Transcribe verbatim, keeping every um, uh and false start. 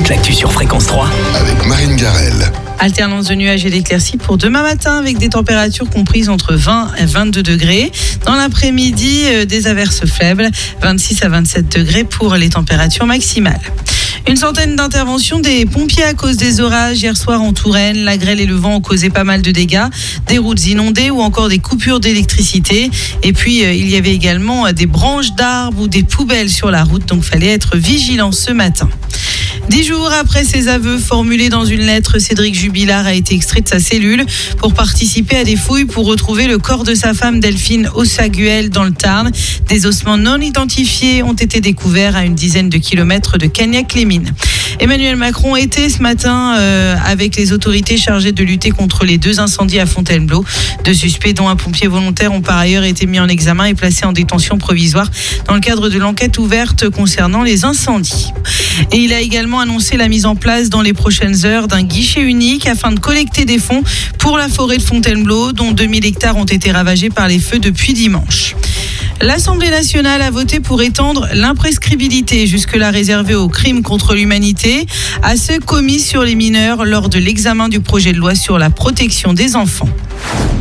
toute l'actu sur Fréquence trois. Avec Marine Garel. Alternance de nuages et d'éclaircies pour demain matin avec des températures comprises entre vingt et vingt-deux degrés. Dans l'après-midi, euh, des averses faibles, vingt-six à vingt-sept degrés pour les températures maximales. Une centaine d'interventions des pompiers à cause des orages hier soir en Touraine. La grêle et le vent ont causé pas mal de dégâts, des routes inondées ou encore des coupures d'électricité. Et puis, euh, il y avait également des branches d'arbres ou des poubelles sur la route, donc fallait être vigilant ce matin. Dix jours après ses aveux formulés dans une lettre, Cédric Jubilard a été extrait de sa cellule pour participer à des fouilles pour retrouver le corps de sa femme Delphine Ossaguel dans le Tarn. Des ossements non identifiés ont été découverts à une dizaine de kilomètres de Cagnac-les-Mines. Emmanuel Macron était ce matin euh, avec les autorités chargées de lutter contre les deux incendies à Fontainebleau. Deux suspects, dont un pompier volontaire, ont par ailleurs été mis en examen et placés en détention provisoire dans le cadre de l'enquête ouverte concernant les incendies. Et il a également annoncé la mise en place dans les prochaines heures d'un guichet unique afin de collecter des fonds pour la forêt de Fontainebleau, dont deux mille hectares ont été ravagés par les feux depuis dimanche. L'Assemblée nationale a voté pour étendre l'imprescriptibilité jusque-là réservée aux crimes contre l'humanité à ceux commis sur les mineurs lors de l'examen du projet de loi sur la protection des enfants.